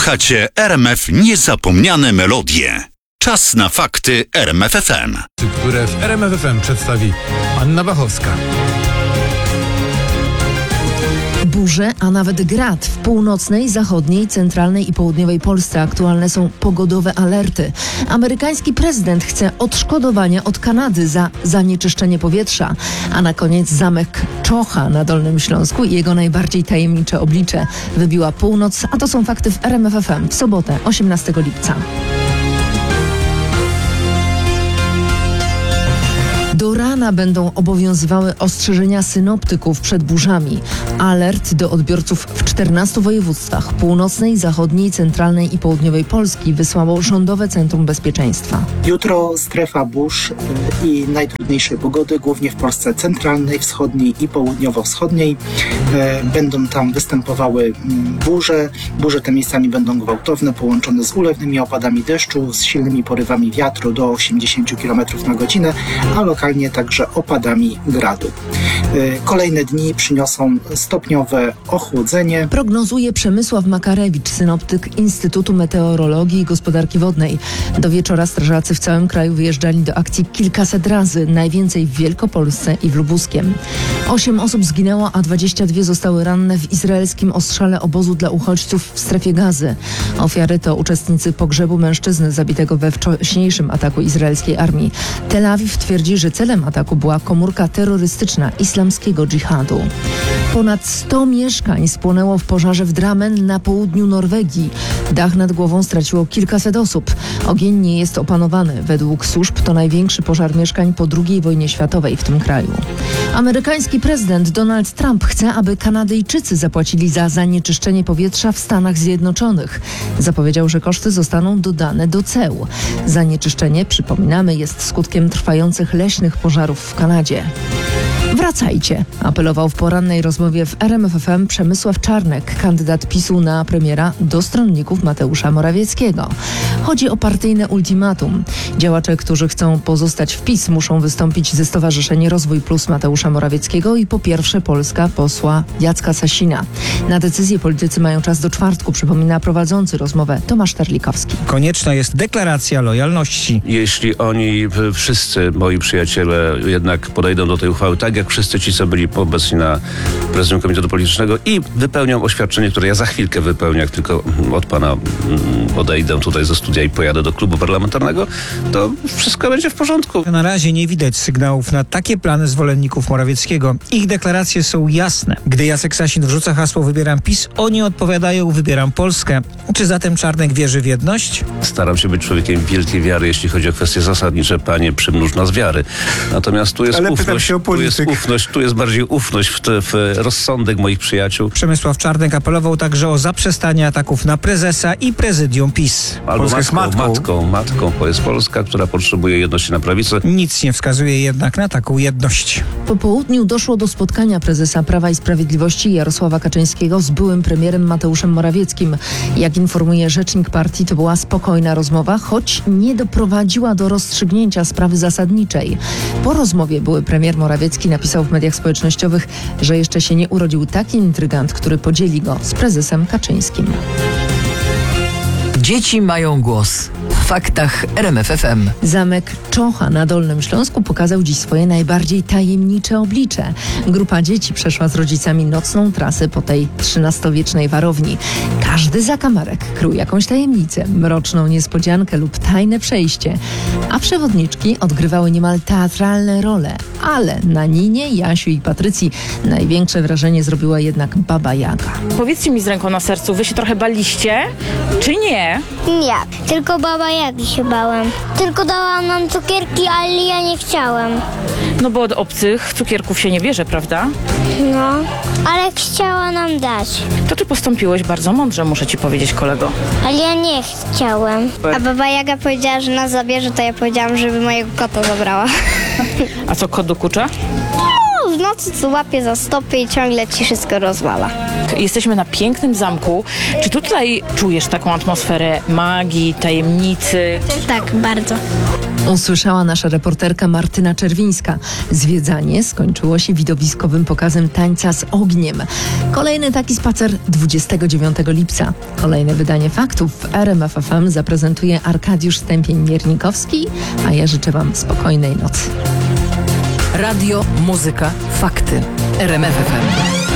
Słuchacie RMF Niezapomniane melodie. Czas na fakty RMF FM. Które w RMF FM przedstawi Anna Bachowska. Burze, a nawet grad w północnej, zachodniej, centralnej i południowej Polsce. Aktualne są pogodowe alerty. Amerykański prezydent chce odszkodowania od Kanady za zanieczyszczenie powietrza. A na koniec zamek Czocha na Dolnym Śląsku i jego najbardziej tajemnicze oblicze. Wybiła północ, a to są fakty w RMF FM w sobotę, 18 lipca. Do rana będą obowiązywały ostrzeżenia synoptyków przed burzami. Alert do odbiorców w 14 województwach północnej, zachodniej, centralnej i południowej Polski wysłało Rządowe Centrum Bezpieczeństwa. Jutro strefa burz i najtrudniejszej pogody, głównie w Polsce centralnej, wschodniej i południowo-wschodniej. Będą tam występowały burze. Burze te miejscami będą gwałtowne, połączone z ulewnymi opadami deszczu, z silnymi porywami wiatru do 80 km na godzinę, a lokalnie także opadami gradu. Kolejne dni przyniosą stopniowe ochłodzenie. Prognozuje Przemysław Makarewicz, synoptyk Instytutu Meteorologii i Gospodarki Wodnej. Do wieczora strażacy w całym kraju wyjeżdżali do akcji kilkaset razy, najwięcej w Wielkopolsce i w Lubuskiem. 8 osób zginęło, a 22 zostały ranne w izraelskim ostrzale obozu dla uchodźców w strefie Gazy. Ofiary to uczestnicy pogrzebu mężczyzny zabitego we wcześniejszym ataku izraelskiej armii. Tel Awiw twierdzi, że celem ataku była komórka terrorystyczna islamskiego dżihadu. Ponad 100 mieszkań spłonęło w pożarze w Drammen na południu Norwegii. Dach nad głową straciło kilkaset osób. Ogień nie jest opanowany. Według służb to największy pożar mieszkań po II wojnie światowej w tym kraju. Amerykański prezydent Donald Trump chce, aby Kanadyjczycy zapłacili za zanieczyszczenie powietrza w Stanach Zjednoczonych. Zapowiedział, że koszty zostaną dodane do ceł. Zanieczyszczenie, przypominamy, jest skutkiem trwających leśnych pożarów w Kanadzie. Wracajcie, apelował w porannej rozmowie w RMF FM Przemysław Czarnek, kandydat PiS-u na premiera do stronników Mateusza Morawieckiego. Chodzi o partyjne ultimatum. Działacze, którzy chcą pozostać w PiS, muszą wystąpić ze Stowarzyszenie Rozwój Plus Mateusza Morawieckiego i po pierwsze Polska posła Jacka Sasina. Na decyzję politycy mają czas do czwartku, przypomina prowadzący rozmowę Tomasz Terlikowski. Konieczna jest deklaracja lojalności. Jeśli oni, wszyscy moi przyjaciele, jednak podejdą do tej uchwały, tak jak wszyscy ci, co byli obecni na prezydium Komitetu Politycznego i wypełnią oświadczenie, które ja za chwilkę wypełnię, jak tylko od pana odejdę tutaj ze studia i pojadę do klubu parlamentarnego, to wszystko będzie w porządku. Na razie nie widać sygnałów na takie plany zwolenników Morawieckiego. Ich deklaracje są jasne. Gdy Jacek Sasin wrzuca hasło "Wybieram PiS", oni odpowiadają "Wybieram Polskę". Czy zatem Czarnek wierzy w jedność? Staram się być człowiekiem wielkiej wiary, jeśli chodzi o kwestie zasadnicze. Panie, przymnóż nas wiary. Natomiast tu jest ufność, tu jest bardziej ufność w rozsądek moich przyjaciół. Przemysław Czarnek apelował także o zaprzestanie ataków na prezesa i prezydium PiS. Albo matką, bo jest Polska, która potrzebuje jedności na prawicy. Nic nie wskazuje jednak na taką jedność. Po południu doszło do spotkania prezesa Prawa i Sprawiedliwości Jarosława Kaczyńskiego z byłym premierem Mateuszem Morawieckim. Jak informuje rzecznik partii, to była spokojna rozmowa, choć nie doprowadziła do rozstrzygnięcia sprawy zasadniczej. Po rozmowie były premier Morawiecki napisał w mediach społecznościowych, że jeszcze się nie urodził taki intrygant, który podzieli go z prezesem Kaczyńskim. Dzieci mają głos. W faktach RMF FM. Zamek Czocha na Dolnym Śląsku pokazał dziś swoje najbardziej tajemnicze oblicze. Grupa dzieci przeszła z rodzicami nocną trasę po tej XIII-wiecznej warowni. Każdy zakamarek krył jakąś tajemnicę, mroczną niespodziankę lub tajne przejście. A przewodniczki odgrywały niemal teatralne role. Ale na Ninie, Jasiu i Patrycji największe wrażenie zrobiła jednak Baba Jaga. Powiedzcie mi z ręką na sercu, wy się trochę baliście, czy nie? Nie, tylko Baba Jagi się bałem. Tylko dała nam cukierki, ale ja nie chciałem. No bo od obcych cukierków się nie bierze, prawda? No, ale chciała nam dać. To ty postąpiłeś bardzo mądrze, muszę ci powiedzieć, kolego. Ale ja nie chciałem. A Baba Jaga powiedziała, że nas zabierze, to ja powiedziałam, żeby mojego kota zabrała. A co, kot dokucza? No, nocy to łapie za stopy i ciągle ci wszystko rozwala. Jesteśmy na pięknym zamku. Czy tutaj czujesz taką atmosferę magii, tajemnicy? Tak, bardzo. Usłyszała nasza reporterka Martyna Czerwińska. Zwiedzanie skończyło się widowiskowym pokazem tańca z ogniem. Kolejny taki spacer 29 lipca. Kolejne wydanie faktów w RMF FM zaprezentuje Arkadiusz Stępień-Miernikowski, a ja życzę Wam spokojnej nocy. Radio, muzyka, fakty. RMF FM.